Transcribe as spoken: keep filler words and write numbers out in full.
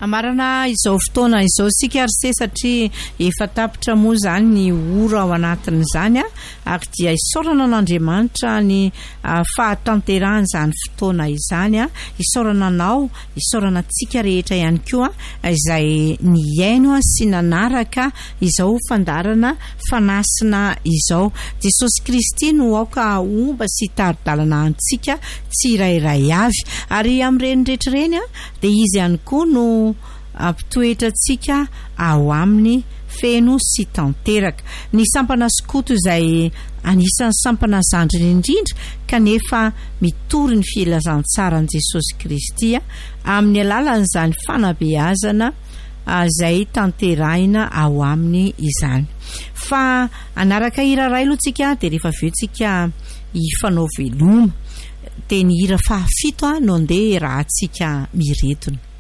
Amarana izao fotoana izao sika ry se satria efa tapitra moa zany ny ora ao anatin'izany a ary dia isaorana an'Andriamanitra ny fahatanterahany zany fotoana izany a isaorana anao isaorana antsika rehetra ihany koa izay niaino sy nanaraka izao fandarana fanasina izao. Jesosy Kristy no aoka omba sy taridalana antsika tsy irairay avy ary amin'ireny rehetrareny a dia izy ihany koa no ampitoetra antsika ao amin'ny feno sy tanteraka. Ny sampana skoto izay anisan'ny sampana zandriny indrindra kanefa mitory ny filazantsarany Jesosy Kristy amin'ny alalan'izany fanabeazana izay tanterahina ao aminy izany. Fa anaraka hira ray aloha tsika dia rehefa aveo tsika hifanao veloma dia ny hira fahafito no andeha raha tsika miretona.